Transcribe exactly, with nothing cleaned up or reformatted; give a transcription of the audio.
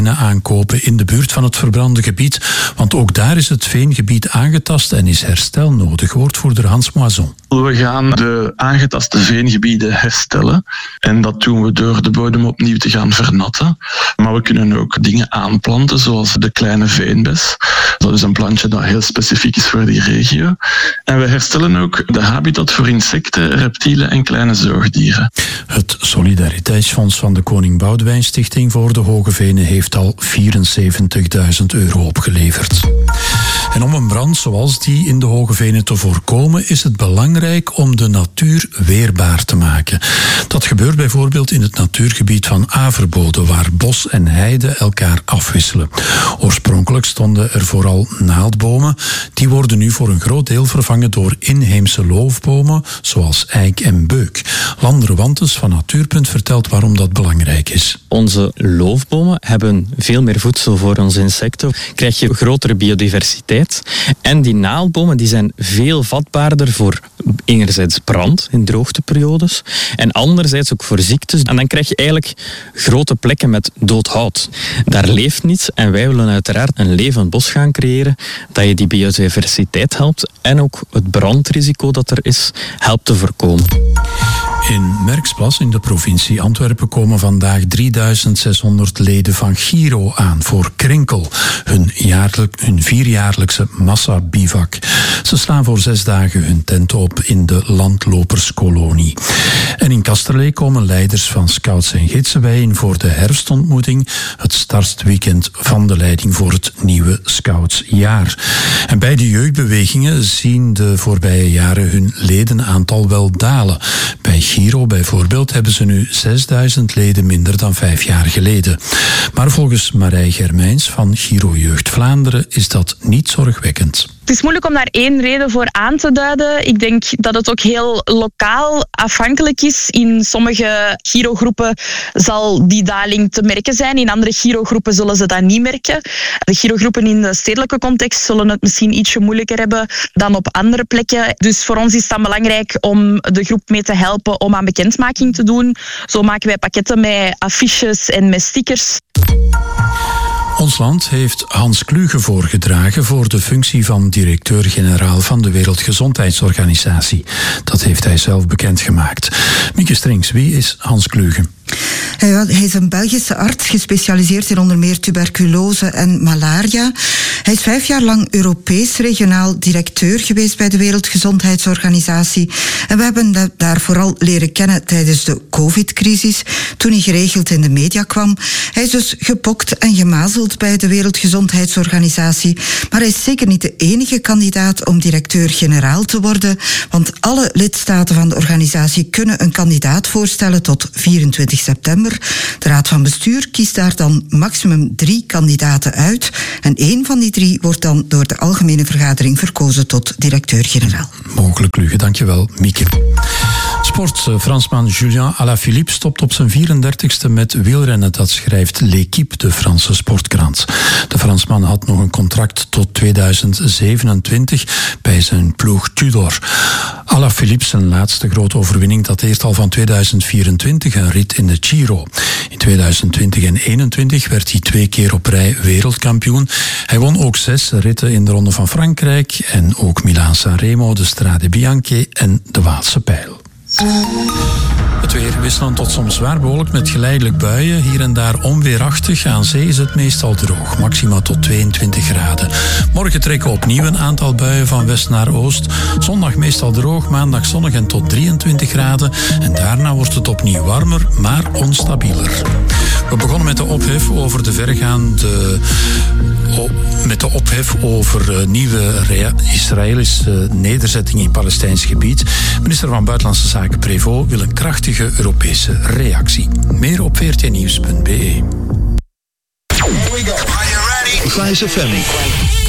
venen aankopen in de buurt van het verbrande gebied. Want ook daar is het veengebied aangetast en is herstel nodig. Woordvoerder Hans Moison. We gaan de aangetaste veengebieden herstellen. En dat doen we door de bodem opnieuw te gaan vernatten. Maar we kunnen ook dingen aanplanten, zoals de kleine veenbes. Dat is een plantje dat heel specifiek is voor die regio. En we herstellen ook de habitat voor insecten, reptielen en kleine zoogdieren. Het Solidariteitsfonds van de Koning Boudewijn Stichting voor de Hoge Venen heeft al vierenzeventigduizend euro opgeleverd. En om een brand zoals die in de Hoge Venen te voorkomen, is het belangrijk om de natuur weerbaar te maken. Dat gebeurt bijvoorbeeld in het natuurgebied van Averbode, waar bos en heide elkaar afwisselen. Oorspronkelijk stonden er vooral naaldbomen. Die worden nu voor een groot deel vervangen door inheemse loofbomen, zoals eik en beuk. Landre Wantes van Natuurpunt vertelt waarom dat belangrijk is. Onze loofbomen hebben veel meer voedsel voor onze insecten. Krijg je grotere biodiversiteit. En die naaldbomen die zijn veel vatbaarder voor enerzijds brand in droogteperiodes en anderzijds ook voor ziektes. En dan krijg je eigenlijk grote plekken met dood hout. Daar leeft niets en wij willen uiteraard een levend bos gaan creëren dat je die biodiversiteit helpt en ook het brandrisico dat er is helpt te voorkomen. In Merksplas in de provincie Antwerpen komen vandaag drieduizend zeshonderd leden van Giro aan voor Krinkel, hun, jaarlijk, hun vierjaarlijkse massa-bivak. Ze slaan voor zes dagen hun tent op in de landloperskolonie. En in Kasterlee komen leiders van scouts en gidsen bijeen voor de herfstontmoeting, het startweekend van de leiding voor het nieuwe scoutsjaar. En bij de jeugdbewegingen zien de voorbije jaren hun ledenaantal wel dalen. Bij Giro bijvoorbeeld hebben ze nu zesduizend leden minder dan vijf jaar geleden. Maar volgens Marij Germijns van Giro Jeugd Vlaanderen is dat niet zorgwekkend. Het is moeilijk om daar één reden voor aan te duiden. Ik denk dat het ook heel lokaal afhankelijk is. In sommige Giro-groepen zal die daling te merken zijn. In andere Giro-groepen zullen ze dat niet merken. De Giro-groepen in de stedelijke context zullen het misschien ietsje moeilijker hebben dan op andere plekken. Dus voor ons is het dan belangrijk om de groep mee te helpen om aan bekendmaking te doen. Zo maken wij pakketten met affiches en met stickers. Ons land heeft Hans Kluge voorgedragen voor de functie van directeur-generaal van de Wereldgezondheidsorganisatie. Dat heeft hij zelf bekendgemaakt. Mieke Strings, wie is Hans Kluge? Hij is een Belgische arts, gespecialiseerd in onder meer tuberculose en malaria. Hij is vijf jaar lang Europees regionaal directeur geweest bij de Wereldgezondheidsorganisatie. En we hebben hem daar vooral leren kennen tijdens de covid-crisis, toen hij geregeld in de media kwam. Hij is dus gepokt en gemazeld bij de Wereldgezondheidsorganisatie. Maar hij is zeker niet de enige kandidaat om directeur-generaal te worden, want alle lidstaten van de organisatie kunnen een kandidaat voorstellen tot vierentwintig september. De Raad van Bestuur kiest daar dan maximum drie kandidaten uit. En één van die drie wordt dan door de Algemene Vergadering verkozen tot directeur-generaal. Mogelijk, Kluge. Dankjewel, Mieke. Sport. Fransman Julien Alaphilippe stopt op zijn vierendertigste met wielrennen. Dat schrijft L'Équipe, de Franse sportkrant. De Fransman had nog een contract tot tweeduizend zevenentwintig bij zijn ploeg Tudor. Alaphilippe, zijn laatste grote overwinning, dateert al van tweeduizend vierentwintig, een rit in de Giro. In tweeduizend twintig en eenentwintig werd hij twee keer op rij wereldkampioen. Hij won ook zes ritten in de Ronde van Frankrijk en ook Milaan-San Remo, de Strade Bianche en de Waalse Pijl. Het weer wisselend tot soms zwaar bewolkt met geleidelijk buien. Hier en daar onweerachtig. Aan zee is het meestal droog. Maxima tot tweeëntwintig graden. Morgen trekken opnieuw een aantal buien van west naar oost. Zondag meestal droog. Maandag zonnig en tot drieëntwintig graden. En daarna wordt het opnieuw warmer, maar onstabieler. We begonnen met de ophef over de vergaande... Oh, met de ophef over uh, nieuwe rea- Israëlische nederzettingen in Palestijns gebied. Minister van Buitenlandse Zaken Prévost wil een krachtige Europese reactie. Meer op v r t nieuws punt b e. Vice F M.